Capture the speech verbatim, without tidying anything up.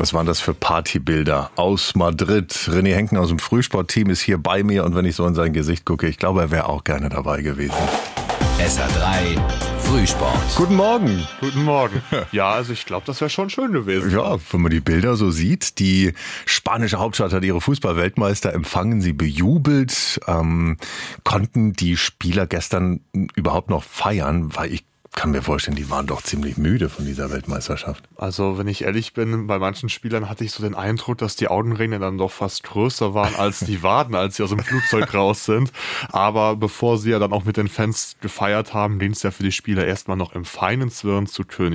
Was waren das für Partybilder aus Madrid? René Henken aus dem Frühsportteam ist hier bei mir und wenn ich so in sein Gesicht gucke, ich glaube, er wäre auch gerne dabei gewesen. S R drei Frühsport. Guten Morgen. Guten Morgen. Ja, also ich glaube, das wäre schon schön gewesen. Ja, wenn man die Bilder so sieht, die spanische Hauptstadt hat ihre Fußball-Weltmeister empfangen, sie bejubelt. Ähm, konnten die Spieler gestern überhaupt noch feiern? Weil ich kann mir vorstellen, die waren doch ziemlich müde von dieser Weltmeisterschaft. Also wenn ich ehrlich bin, bei manchen Spielern hatte ich so den Eindruck, dass die Augenringe dann doch fast größer waren als die Waden, als sie aus dem Flugzeug raus sind. Aber bevor sie ja dann auch mit den Fans gefeiert haben, ging es ja für die Spieler erstmal noch im feinen Zwirn zu König